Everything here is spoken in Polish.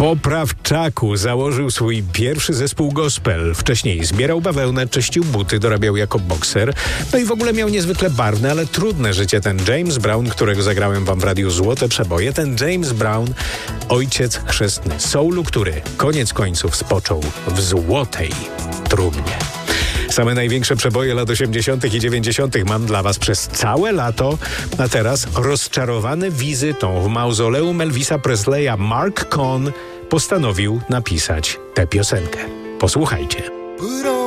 Poprawczaku założył swój pierwszy zespół gospel. Wcześniej zbierał bawełnę, czyścił buty, dorabiał jako bokser. No i w ogóle miał niezwykle barwne, ale trudne życie ten James Brown, którego zagrałem wam w radiu Złote Przeboje. Ten James Brown, ojciec chrzestny soulu, który koniec końców spoczął w złotej trumnie. Same największe przeboje lat 80. i 90. mam dla was przez całe lato, a teraz rozczarowany wizytą w mauzoleum Elvisa Presleya Mark Cohn postanowił napisać tę piosenkę. Posłuchajcie.